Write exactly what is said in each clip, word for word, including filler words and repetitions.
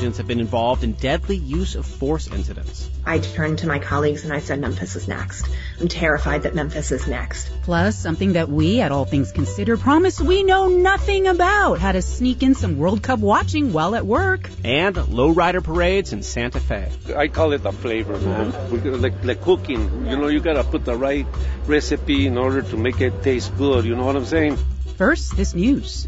agents have been involved in deadly use of force incidents. I turned to my colleagues and I said, Memphis is next. I'm terrified that Memphis is next. Plus, something that we, at All Things Considered, promise we know nothing about. How to sneak in some World Cup watching while at work. And lowrider parades in Santa Fe. I call it the flavor, man. Like, like cooking, you know, you got to put the right recipe in order to make it taste good. You know what I'm saying? First, this news.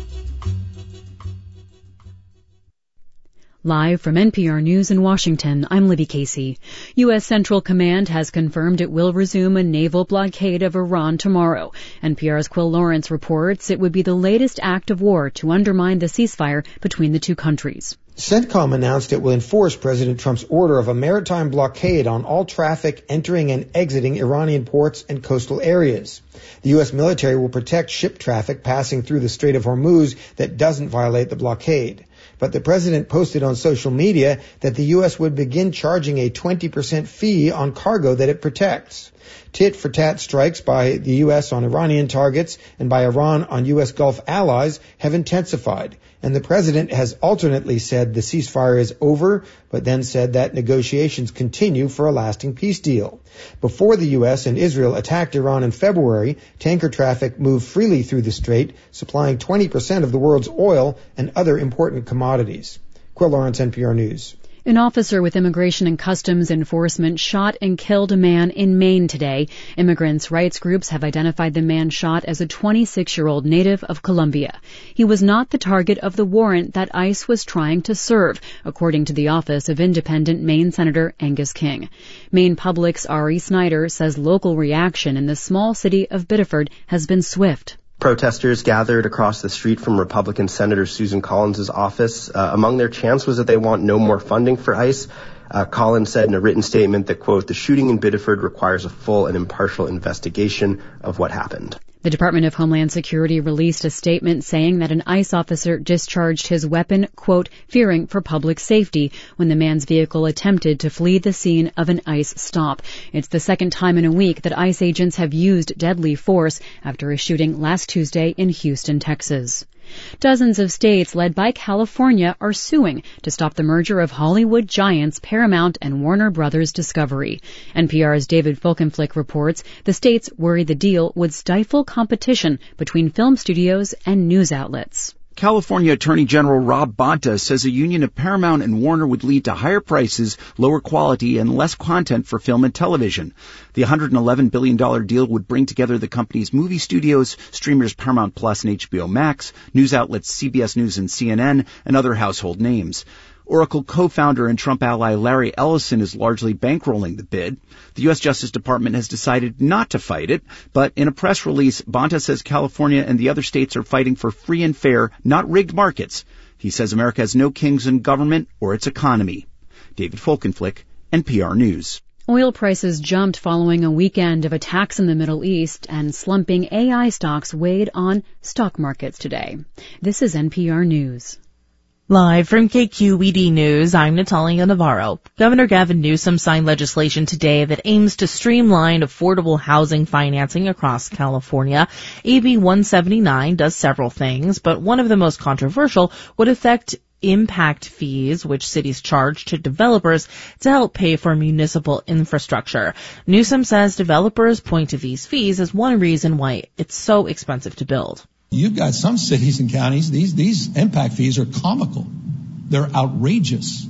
Live from N P R News in Washington, I'm Libby Casey. U S. Central Command has confirmed it will resume a naval blockade of Iran tomorrow. N P R's Quill Lawrence reports it would be the latest act of war to undermine the ceasefire between the two countries. CENTCOM announced it will enforce President Trump's order of a maritime blockade on all traffic entering and exiting Iranian ports and coastal areas. The U S military will protect ship traffic passing through the Strait of Hormuz that doesn't violate the blockade. But the president posted on social media that the U S would begin charging a twenty percent fee on cargo that it protects. Tit-for-tat strikes by the U S on Iranian targets and by Iran on U S Gulf allies have intensified, and the president has alternately said the ceasefire is over, but then said that negotiations continue for a lasting peace deal. Before the U S and Israel attacked Iran in February, tanker traffic moved freely through the strait, supplying twenty percent of the world's oil and other important commodities. Quill Lawrence, N P R News. An officer with Immigration and Customs Enforcement shot and killed a man in Maine today. Immigrants' rights groups have identified the man shot as a twenty-six-year-old native of Colombia. He was not the target of the warrant that ICE was trying to serve, according to the office of independent Maine Senator Angus King. Maine Public's Ari Snyder says local reaction in the small city of Biddeford has been swift. Protesters gathered across the street from Republican Senator Susan Collins' office. Uh, among their chants was that they want no more funding for ICE. Uh, Collins said in a written statement that, quote, the shooting in Biddeford requires a full and impartial investigation of what happened. The Department of Homeland Security released a statement saying that an ICE officer discharged his weapon, quote, fearing for public safety when the man's vehicle attempted to flee the scene of an ICE stop. It's the second time in a week that ICE agents have used deadly force after a shooting last Tuesday in Houston, Texas. Dozens of states, led by California, are suing to stop the merger of Hollywood giants Paramount and Warner Brothers Discovery. N P R's David Folkenflik reports the states worry the deal would stifle competition between film studios and news outlets. California Attorney General Rob Bonta says a union of Paramount and Warner would lead to higher prices, lower quality, and less content for film and television. The one hundred eleven billion dollars deal would bring together the company's movie studios, streamers Paramount Plus and H B O Max, news outlets C B S News and C N N, and other household names. Oracle co-founder and Trump ally Larry Ellison is largely bankrolling the bid. The U S Justice Department has decided not to fight it, but in a press release, Bonta says California and the other states are fighting for free and fair, not rigged markets. He says America has no kings in government or its economy. David Folkenflik, N P R News. Oil prices jumped following a weekend of attacks in the Middle East, and slumping A I stocks weighed on stock markets today. This is N P R News. Live from K Q E D News, I'm Natalia Navarro. Governor Gavin Newsom signed legislation today that aims to streamline affordable housing financing across California. A B one seventy-nine does several things, but one of the most controversial would affect impact fees, which cities charge to developers to help pay for municipal infrastructure. Newsom says developers point to these fees as one reason why it's so expensive to build. You've got some cities and counties, these these impact fees are comical. They're outrageous.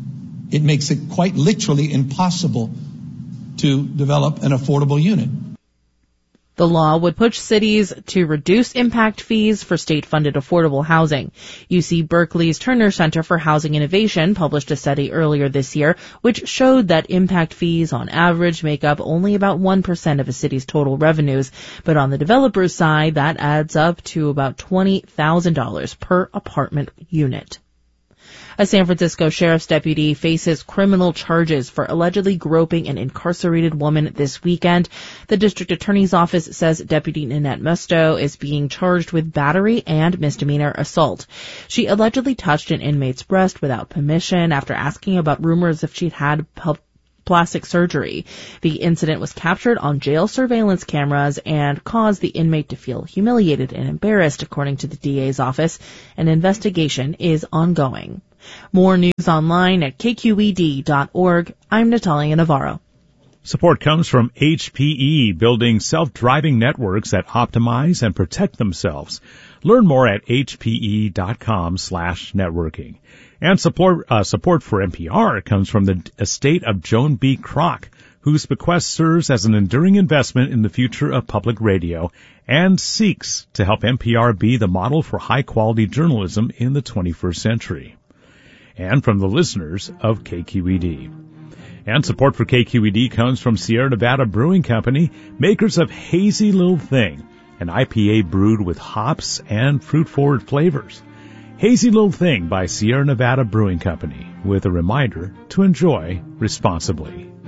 It makes it quite literally impossible to develop an affordable unit. The law would push cities to reduce impact fees for state-funded affordable housing. U C Berkeley's Turner Center for Housing Innovation published a study earlier this year which showed that impact fees on average make up only about one percent of a city's total revenues. But on the developer's side, that adds up to about twenty thousand dollars per apartment unit. A San Francisco sheriff's deputy faces criminal charges for allegedly groping an incarcerated woman this weekend. The district attorney's office says Deputy Nanette Musto is being charged with battery and misdemeanor assault. She allegedly touched an inmate's breast without permission after asking about rumors if she'd had pub- plastic surgery. The incident was captured on jail surveillance cameras and caused the inmate to feel humiliated and embarrassed, according to the D A's office. An investigation is ongoing. More news online at K Q E D dot org. I'm Natalia Navarro. Support comes from H P E, building self-driving networks that optimize and protect themselves. Learn more at H P E dot com slash networking. And support, uh, support for N P R comes from the estate of Joan B. Kroc, whose bequest serves as an enduring investment in the future of public radio and seeks to help N P R be the model for high-quality journalism in the twenty-first century. And from the listeners of K Q E D. And support for K Q E D comes from Sierra Nevada Brewing Company, makers of Hazy Little Thing, an I P A brewed with hops and fruit-forward flavors. Hazy Little Thing by Sierra Nevada Brewing Company, with a reminder to enjoy responsibly.